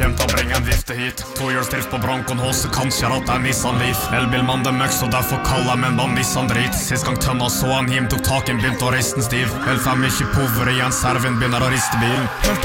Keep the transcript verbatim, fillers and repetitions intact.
kjent å bringe en vifte hit. Tohjulsdrift på Broncon H, så kanskje at det er Nissan Leaf. Elbilmann det møkk, så derfor kaller jeg men bare Nissan drit. Sist gang tønna så han hjem, tok taken, begynte å riste en stiv. Helt fem ikke pover igjen, serven begynner å riste bilen.